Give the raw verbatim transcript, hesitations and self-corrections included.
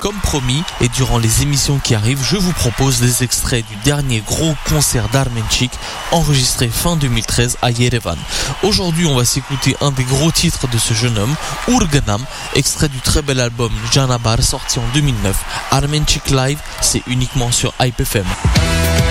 comme promis, et durant les émissions qui arrivent, je vous propose des extraits du dernier gros concert d'Armenchik enregistré fin deux mille treize à Yerevan. Aujourd'hui, on va s'écouter un des gros titres de ce jeune homme, Urganam, extrait du très bel album Janabar sorti en deux mille neuf. Armenchik Live, c'est uniquement sur Hype F M.